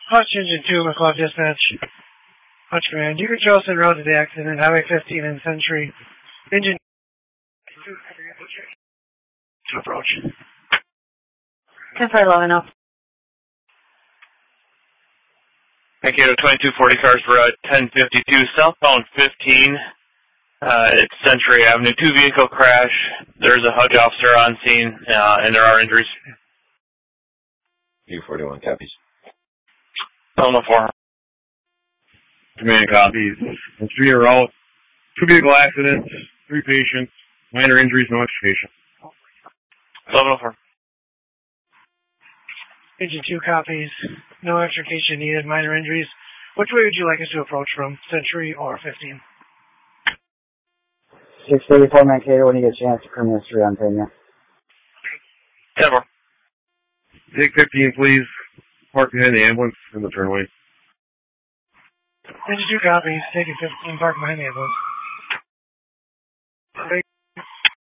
Hutch Engine 2, McCloud Dispatch. Hutch Command. You control us en route to the accident, Highway 15 and Century. Engine 2 to approach. 10-4 long enough. Mankato 2240 cars for 1052 southbound 15. It's Century Avenue. 2-vehicle crash. There's a Hutch officer on scene, and there are injuries. U41 copies. 704. Command copies. It's 3 en route. 2-vehicle accidents. 3 patients. Minor injuries, no extrication. 704. Engine 2 copies. No extrication needed. Minor injuries. Which way would you like us to approach from? Century or 15? 634 Mankato when you get a chance to criminal history on Pena. 10-4. Take 15, please. Park behind the ambulance in the turnway. Engine 2 copies. Taking 15, park behind the ambulance.